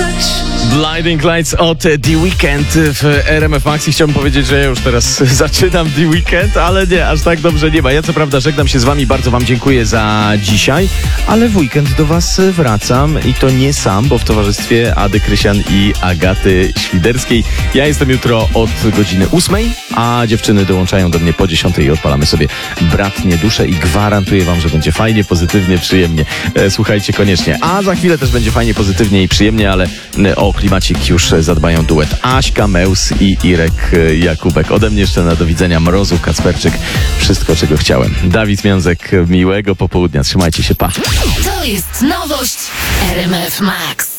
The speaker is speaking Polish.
Blinding Lights od The Weeknd w RMF Max i chciałbym powiedzieć, że ja już teraz zaczynam The Weeknd, ale nie, aż tak dobrze nie ma. Ja co prawda żegnam się z wami, bardzo wam dziękuję za dzisiaj, ale w weekend do was wracam i to nie sam, bo w towarzystwie Ady Krysian i Agaty Świderskiej. Ja jestem jutro od godziny 8, a dziewczyny dołączają do mnie po 10 i odpalamy sobie Bratnie Dusze i gwarantuję wam, że będzie fajnie, pozytywnie, przyjemnie. Słuchajcie koniecznie. A za chwilę też będzie fajnie, pozytywnie i przyjemnie, ale o klimacik już zadbają duet Aśka Meus i Irek Jakubek. Ode mnie jeszcze na do widzenia Mrozu, Kacperczyk. Wszystko, czego chciałem. Dawid Miązek, miłego popołudnia. Trzymajcie się, pa. To jest nowość RMF Max.